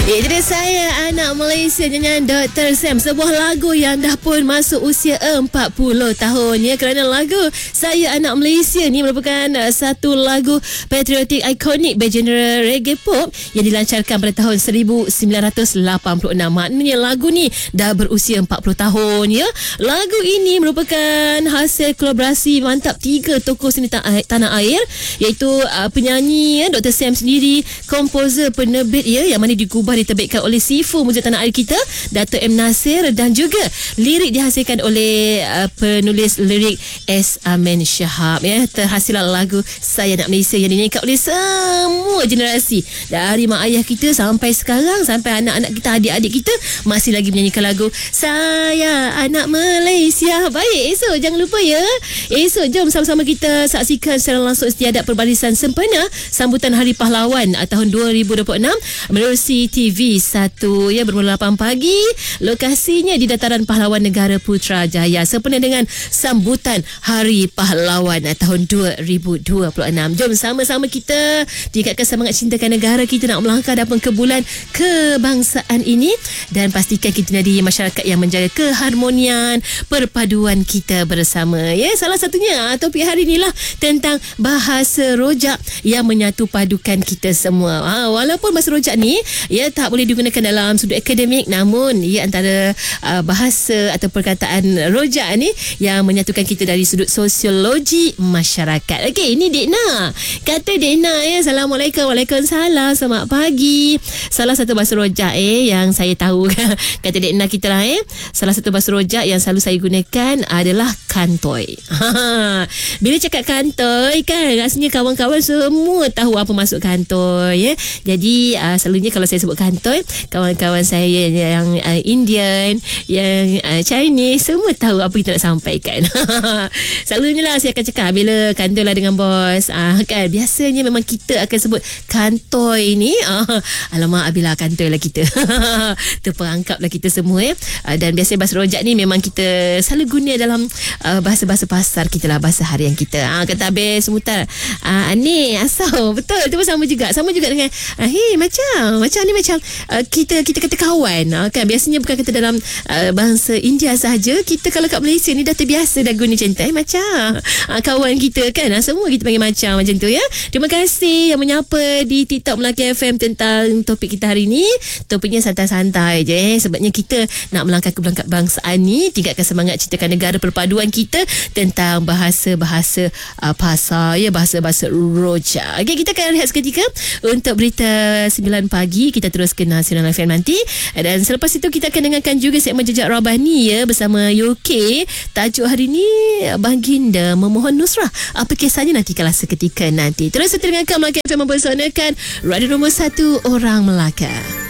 Jadi saya anak Malaysia nyanyian Dr. Sam, sebuah lagu yang dah pun masuk usia 40 tahun ya, kerana lagu Saya Anak Malaysia ni merupakan satu lagu patriotik ikonik bergenre reggae pop yang dilancarkan pada tahun 1986. Maknanya lagu ni dah berusia 40 tahun ya. Lagu ini merupakan hasil kolaborasi mantap 3 tokoh seni tanah air, iaitu penyanyi Dr. Sam sendiri, komposer, penerbit ya, yang mana digubah diterbitkan oleh Sifu muzik tanah air kita, Dato' M. Nasir, dan juga lirik dihasilkan oleh penulis lirik S. Amin Shahab ya. Terhasillah lagu Saya Anak Malaysia yang dinyanyikan oleh semua generasi, dari mak ayah kita sampai sekarang, sampai anak-anak kita, adik-adik kita masih lagi menyanyikan lagu Saya Anak Malaysia. Baik, esok jangan lupa ya, esok jom sama-sama kita saksikan secara langsung istiadat perbarisan sempena sambutan Hari Pahlawan tahun 2026 menerusi TV1 ya, bermula 8 pagi. Lokasinya di Dataran Pahlawan Negara Putrajaya sempena dengan sambutan Hari Pahlawan tahun 2026. Jom sama-sama kita tingkatkan semangat cintakan negara kita nak melangkah dalam ke bulan kebangsaan ini, dan pastikan kita jadi masyarakat yang menjaga keharmonian perpaduan kita bersama ya. Salah satunya topik hari inilah tentang bahasa rojak yang menyatu padukan kita semua. Walaupun bahasa rojak ni ya tak boleh digunakan dalam sudut akademik, namun ia antara bahasa atau perkataan rojak ni yang menyatukan kita dari sudut sosiologi masyarakat. Okey, ini Dekna. Kata Dekna ya, Assalamualaikum. Waalaikumsalam. Selamat pagi. Salah satu bahasa rojak yang saya tahu kata Dekna kita lah salah satu bahasa rojak yang selalu saya gunakan adalah kantoi. Bila cakap kantoi kan, rasanya kawan-kawan semua tahu apa maksud kantoi ya. Jadi selalunya kalau saya sebut kantoi, kawan-kawan saya yang Indian, yang Chinese, semua tahu apa kita nak sampaikan. Selalunya lah saya akan cakap bila kantoi lah dengan bos kan, biasanya memang kita akan sebut kantoi ni. Alamak, bila kantoi lah kita. Terperangkap lah kita semua ya. Dan biasanya bahasa rojak ni memang kita selalu guna dalam bahasa-bahasa pasar kita lah, bahasa harian kita. Kata habis semutar, ni asal betul, itu pun sama juga dengan hey macam ni macam kita kata kawan kan. Biasanya bukan kata dalam bahasa India sahaja, kita kalau kat Malaysia ni dah terbiasa dah guna macam tu macam kawan kita kan. Semua kita panggil macam tu ya. Terima kasih yang menyapa di TikTok Melaka FM tentang topik kita hari ni. Topiknya santai-santai je sebabnya kita nak melangkah ke belakang kebangsaan ni, tingkatkan semangat ciptakan negara, perpaduan kita tentang bahasa-bahasa pasar ya, bahasa-bahasa rojak. Okey, kita akan rehat seketika untuk berita 9 pagi. Kita terus ke Nasional FM nanti, dan selepas itu kita akan dengarkan juga segmen Jejak Rabani ya, bersama UK. Tajuk hari ni Baginda Memohon Nusrah. Apa kisahnya nanti kalah seketika nanti. Terus dengarkan Melaka FM mempersoalkan radio nombor 1 orang Melaka.